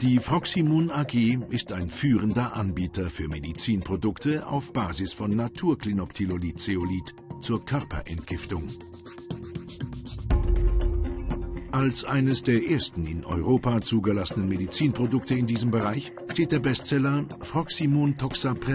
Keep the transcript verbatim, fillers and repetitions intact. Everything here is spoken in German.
Die Froximун A G ist ein führender Anbieter für Medizinprodukte auf Basis von Naturklinoptilolid-Zeolit zur Körperentgiftung. Als eines der ersten in Europa zugelassenen Medizinprodukte in diesem Bereich steht der Bestseller Froximун Toxaprevent